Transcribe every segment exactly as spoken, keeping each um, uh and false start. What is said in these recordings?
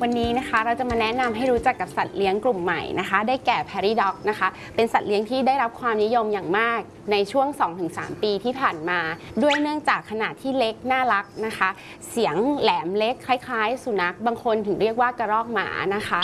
วันนี้นะคะเราจะมาแนะนำให้รู้จักกับสัตว์เลี้ยงกลุ่มใหม่นะคะได้แก่ Prairie Dog นะคะเป็นสัตว์เลี้ยงที่ได้รับความนิยมอย่างมากในช่วง สองถึงสาม ปีที่ผ่านมาด้วยเนื่องจากขนาดที่เล็กน่ารักนะคะเสียงแหลมเล็กคล้ายๆสุนัขบางคนถึงเรียกว่ากระรอกหมานะคะ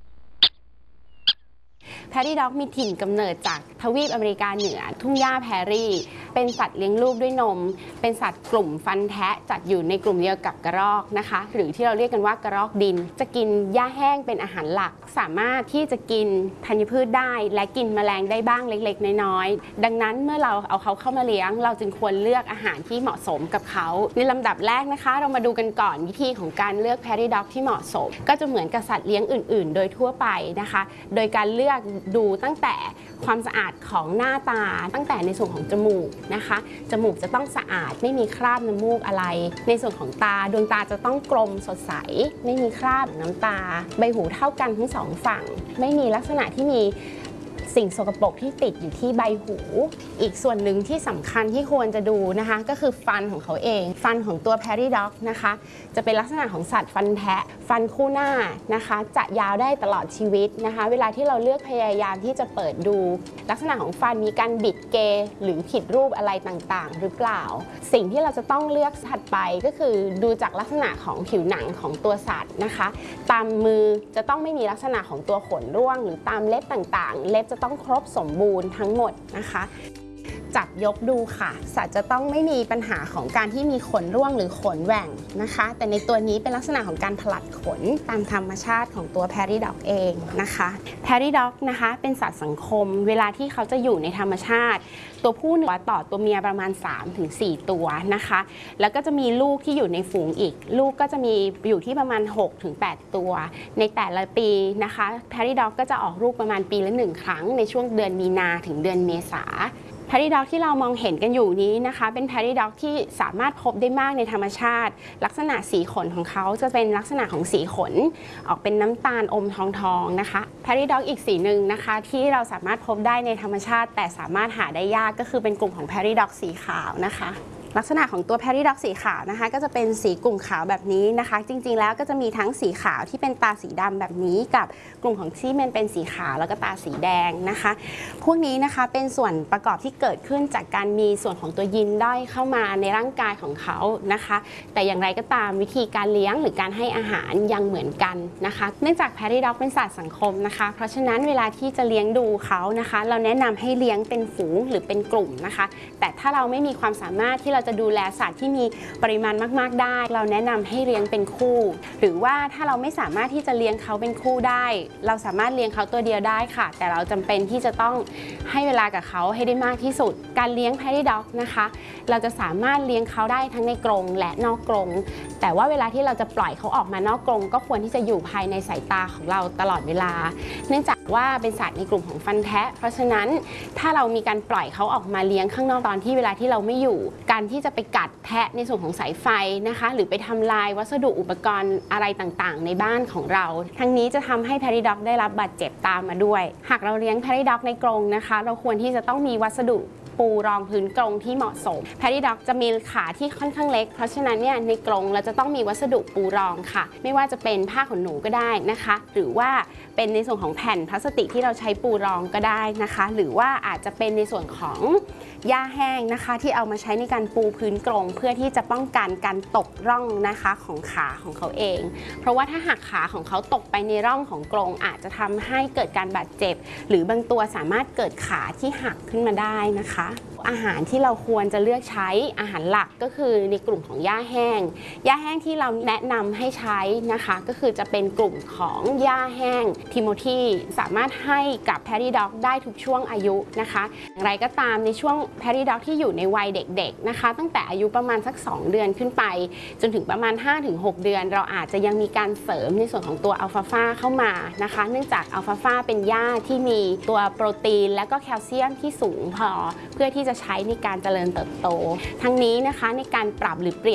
Prairie Dog มีถิ่นกำเนิดจากทวีปอเมริกาเหนือทุ่งหญ้าแพรรี่เป็นสัตว์เลี้ยงลูกด้วยนมเป็นสัตว์กลุ่มฟันแทะจัดอยู่ในกลุ่มเดียวกับกระรอกนะคะหรือที่เราเรียกกันว่ากระรอกดินจะกินหญ้าแห้งเป็นอาหารหลักสามารถที่จะกินธัญพืชได้และกินแมลงได้บ้างเล็กๆน้อยๆดังนั้นเมื่อเราเอาเขาเข้ามาเลี้ยงเราจึงควรเลือกอาหารที่เหมาะสมกับเขาในลำดับแรกนะคะเรามาดูกันก่อนวิธีของการเลือก Prairie Dog ที่เหมาะสมก็จะเหมือนกับสัตว์เลี้ยงอื่นๆโดยทั่วไปนะคะโดยการเลือกดูตั้งแต่ความสะอาดของหน้าตาตั้งแต่ในส่วนของจมูกนะคะจมูกจะต้องสะอาดไม่มีคราบน้ำมูกอะไรในส่วนของตาดวงตาจะต้องกลมสดใสไม่มีคราบน้ำตาใบหูเท่ากันทั้งสองฝั่งไม่มีลักษณะที่มีสิ่งสกปรกที่ติดอยู่ที่ใบหูอีกส่วนหนึ่งที่สำคัญที่ควรจะดูนะคะก็คือฟันของเขาเองฟันของตัว Prairie Dog นะคะจะเป็นลักษณะของสัตว์ฟันแทะฟันคู่หน้านะคะจะยาวได้ตลอดชีวิตนะคะเวลาที่เราเลือกพยายามที่จะเปิดดูลักษณะของฟันมีการบิดเกยหรือผิดรูปอะไรต่างๆหรือเปล่าสิ่งที่เราจะต้องเลือกถัดไปก็คือดูจากลักษณะของผิวหนังของตัวสัตว์นะคะตามมือจะต้องไม่มีลักษณะของตัวขนร่วงหรือตามเล็บต่างๆเล็บจะต้องครบสมบูรณ์ทั้งหมดนะคะจับยกดูค่ะสัตว์จะต้องไม่มีปัญหาของการที่มีขนร่วงหรือขนแหว่งนะคะแต่ในตัวนี้เป็นลักษณะของการผลัดขนตามธรรมชาติของตัว Prairie Dog เองนะคะ Prairie Dog นะคะเป็นสัตว์สังคมเวลาที่เขาจะอยู่ในธรรมชาติตัวผู้หนึ่งต่อตัวเมียประมาณ สามถึงสี่ ตัวนะคะแล้วก็จะมีลูกที่อยู่ในฝูงอีกลูกก็จะมีอยู่ที่ประมาณ หกถึงแปด ตัวในแต่ละปีนะคะ Prairie Dog ก็จะออกลูกประมาณปีละหนึ่งครั้งในช่วงเดือนมีนาถึงเดือนเมษาPrairie Dog ที่เรามองเห็นกันอยู่นี้นะคะเป็น Prairie Dog ที่สามารถพบได้มากในธรรมชาติลักษณะสีขนของเขาจะเป็นลักษณะของสีขนออกเป็นน้ำตาลอมทองทองนะคะ Prairie Dog อีกสีหนึ่งนะคะที่เราสามารถพบได้ในธรรมชาติแต่สามารถหาได้ยากก็คือเป็นกลุ่มของ Prairie Dog สีขาวนะคะลักษณะของตัว Prairie Dog สีขาวนะคะก็จะเป็นสีกลุ่มขาวแบบนี้นะคะจริงๆแล้วก็จะมีทั้งสีขาวที่เป็นตาสีดำแบบนี้กับกลุ่มของที่มันเป็นสีขาวแล้วก็ตาสีแดงนะคะพวกนี้นะคะเป็นส่วนประกอบที่เกิดขึ้นจากการมีส่วนของตัวยีนด้อยเข้ามาในร่างกายของเขานะคะแต่อย่างไรก็ตามวิธีการเลี้ยงหรือการให้อาหารยังเหมือนกันนะคะเนื่องจาก Prairie Dog เป็นสัตว์สังคมนะคะเพราะฉะนั้นเวลาที่จะเลี้ยงดูเขานะคะเราแนะนำให้เลี้ยงเป็นฝูงหรือเป็นกลุ่มนะคะแต่ถ้าเราไม่มีความสามารถที่เราจะดูแลสัตว์ที่มีปริมาณมากๆได้เราแนะนำให้เลี้ยงเป็นคู่หรือว่าถ้าเราไม่สามารถที่จะเลี้ยงเขาเป็นคู่ได้เราสามารถเลี้ยงเขาตัวเดียวได้ค่ะแต่เราจำเป็นที่จะต้องให้เวลากับเขาให้ได้มากที่สุดการเลี้ยง Prairie Dog นะคะเราจะสามารถเลี้ยงเขาได้ทั้งในกรงและนอกกรงแต่ว่าเวลาที่เราจะปล่อยเขาออกมานอกกรงก็ควรที่จะอยู่ภายในสายตาของเราตลอดเวลาเนื่องจากว่าเป็นสัตว์ในกลุ่มของฟันแทะเพราะฉะนั้นถ้าเรามีการปล่อยเขาออกมาเลี้ยงข้างนอกตอนที่เวลาที่เราไม่อยู่การที่จะไปกัดแทะในส่วนของสายไฟนะคะหรือไปทำลายวัสดุอุปกรณ์อะไรต่างๆในบ้านของเราทั้งนี้จะทำให้ Prairie Dog ได้รับบาดเจ็บตามมาด้วยหากเราเลี้ยง Prairie Dog ในกรงนะคะเราควรที่จะต้องมีวัสดุปูรองพื้นกรงที่เหมาะสม Prairie Dog จะมีขาที่ค่อนข้างเล็กเพราะฉะนั้นเนี่ยในกรงเราจะต้องมีวัสดุปูรองค่ะไม่ว่าจะเป็นผ้าขนหนูก็ได้นะคะหรือว่าเป็นในส่วนของแผ่นพลาสติกที่เราใช้ปูรองก็ได้นะคะหรือว่าอาจจะเป็นในส่วนของหญ้าแห้งนะคะที่เอามาใช้ในการปูพื้นกรงเพื่อที่จะป้องกันการตกร่องนะคะของขาของเขาเองเพราะว่าถ้าหากขาของเขาตกไปในร่องของกรงอาจจะทำให้เกิดการบาดเจ็บหรือบางตัวสามารถเกิดขาที่หักขึ้นมาได้นะคะอาหารที่เราควรจะเลือกใช้อาหารหลักก็คือในกลุ่มของหญ้าแห้งหญ้าแห้งที่เราแนะนำให้ใช้นะคะก็คือจะเป็นกลุ่มของหญ้าแห้งทิโมธีสามารถให้กับ Prairie Dog ได้ทุกช่วงอายุนะคะอย่างไรก็ตามในช่วง Prairie Dog ที่อยู่ในวัยเด็กๆนะคะตั้งแต่อายุประมาณสักสองเดือนขึ้นไปจนถึงประมาณ ห้าถึงหก เดือนเราอาจจะยังมีการเสริมในส่วนของตัวอัลฟาฟาเข้ามานะคะเนื่องจากอัลฟาฟาเป็นหญ้าที่มีตัวโปรตีนและก็แคลเซียมที่สูงพอเพื่อที่จะใช้ในการเจริญเติบโตทั้งนี้นะคะในการปรับหรือเปลี่ยน